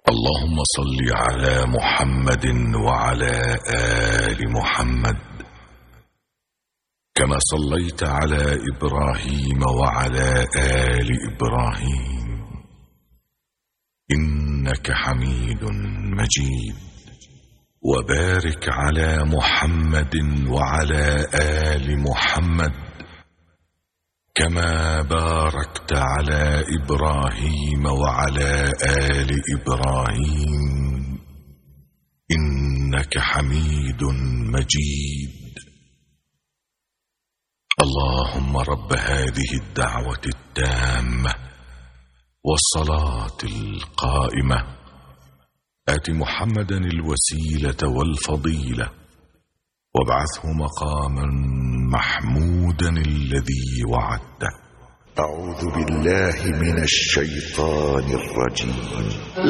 اللهم صل على محمد وعلى آل محمد كما صليت على إبراهيم وعلى آل إبراهيم إنك حميد مجيد. وبارك على محمد وعلى آل محمد كما باركت على إبراهيم وعلى آل إبراهيم إنك حميد مجيد. اللهم رب هذه الدعوة التامة والصلاة القائمة آت محمدا الوسيلة والفضيلة وابعثه مقاما محمودا الذي وعدته. أعوذ بالله من الشيطان الرجيم.